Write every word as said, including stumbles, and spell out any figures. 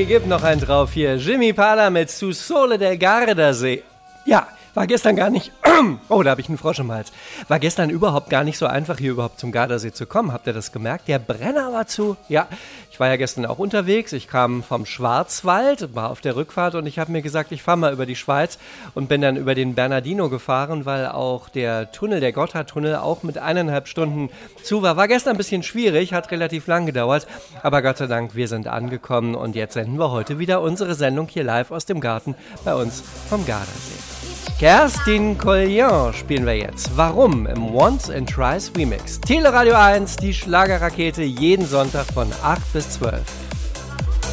Hey, gib noch einen drauf hier. Jimmy Parler mit Su Sole del Gardasee. Ja, war gestern gar nicht... Oh, da habe ich einen Frosch im Hals. War gestern überhaupt gar nicht so einfach, hier überhaupt zum Gardasee zu kommen. Habt ihr das gemerkt? Der Brenner war zu. Ja, ich war ja gestern auch unterwegs. Ich kam vom Schwarzwald, war auf der Rückfahrt und ich habe mir gesagt, ich fahre mal über die Schweiz und bin dann über den Bernardino gefahren, weil auch der Tunnel, der Gotthardtunnel, auch mit eineinhalb Stunden zu war. War gestern ein bisschen schwierig, hat relativ lang gedauert, aber Gott sei Dank, wir sind angekommen und jetzt senden wir heute wieder unsere Sendung hier live aus dem Garten bei uns vom Gardasee. Kerstin Collion spielen wir jetzt. Warum? Im Once and Tries Remix. Teleradio eins, die Schlagerrakete, jeden Sonntag von acht bis zwölf.